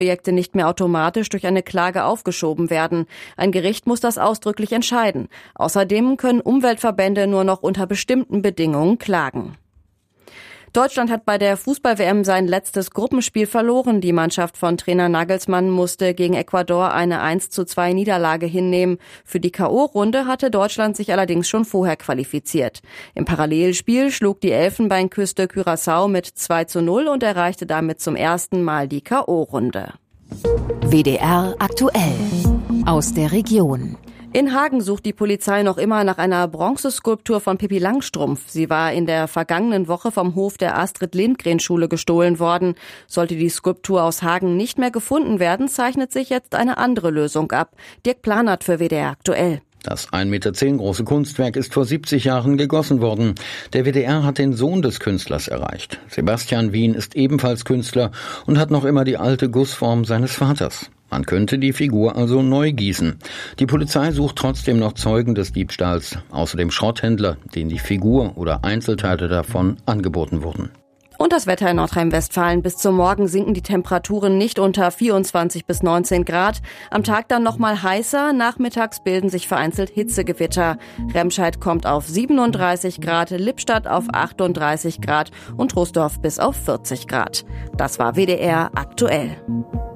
Projekte nicht mehr automatisch durch eine Klage aufgeschoben werden. Ein Gericht muss das ausdrücklich entscheiden. Außerdem können Umweltverbände nur noch unter bestimmten Bedingungen klagen. Deutschland hat bei der Fußball-WM sein letztes Gruppenspiel verloren. Die Mannschaft von Trainer Nagelsmann musste gegen Ecuador eine 1:2 Niederlage hinnehmen. Für die K.O.-Runde hatte Deutschland sich allerdings schon vorher qualifiziert. Im Parallelspiel schlug die Elfenbeinküste Curaçao mit 2:0 und erreichte damit zum ersten Mal die K.O.-Runde. WDR aktuell aus der Region. In Hagen sucht die Polizei noch immer nach einer Bronzeskulptur von Pippi Langstrumpf. Sie war in der vergangenen Woche vom Hof der Astrid-Lindgren-Schule gestohlen worden. Sollte die Skulptur aus Hagen nicht mehr gefunden werden, zeichnet sich jetzt eine andere Lösung ab. Dirk Planert für WDR aktuell. Das 1,10 Meter große Kunstwerk ist vor 70 Jahren gegossen worden. Der WDR hat den Sohn des Künstlers erreicht. Sebastian Wien ist ebenfalls Künstler und hat noch immer die alte Gussform seines Vaters. Man könnte die Figur also neu gießen. Die Polizei sucht trotzdem noch Zeugen des Diebstahls, außerdem Schrotthändler, denen die Figur oder Einzelteile davon angeboten wurden. Und das Wetter in Nordrhein-Westfalen. Bis zum Morgen sinken die Temperaturen nicht unter 24 bis 19 Grad. Am Tag dann nochmal heißer. Nachmittags bilden sich vereinzelt Hitzegewitter. Remscheid kommt auf 37 Grad, Lippstadt auf 38 Grad und Troisdorf bis auf 40 Grad. Das war WDR aktuell.